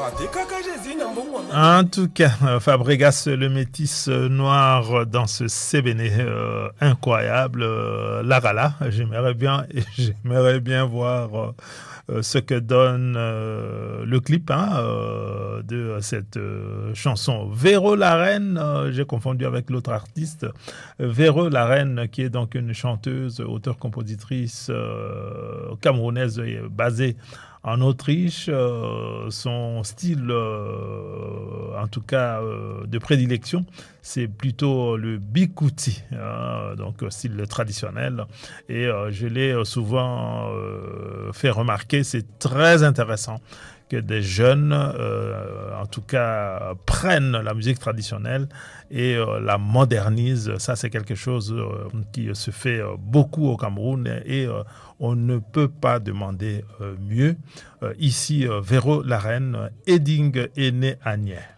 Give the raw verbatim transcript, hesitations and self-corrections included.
En tout cas, Fabregas, le métis noir dans ce Sébéné euh, incroyable, euh, Larala, j'aimerais bien, j'aimerais bien voir euh, ce que donne euh, le clip hein, euh, de cette euh, chanson. Véro la Reine, euh, j'ai confondu avec l'autre artiste, Véro la Reine, qui est donc une chanteuse, auteure-compositrice euh, camerounaise basée en Autriche. Euh, son style, euh, en tout cas euh, de prédilection, c'est plutôt le bikuti, hein, donc style traditionnel. Et euh, je l'ai souvent euh, fait remarquer, c'est très intéressant que des jeunes, euh, en tout cas, prennent la musique traditionnelle et euh, la modernisent. Ça, c'est quelque chose euh, qui se fait euh, beaucoup au Cameroun et euh, on ne peut pas demander euh, mieux. Euh, ici, euh, Véro la Reine, Eding Ene Agnès.